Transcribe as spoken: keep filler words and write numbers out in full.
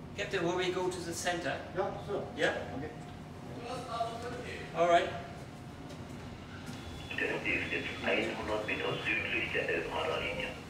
Captain, will we go to the center? Ja, so. Yeah? Okay. Alright. Der ist jetzt hundert Meter südlich der Elbradar-Linie.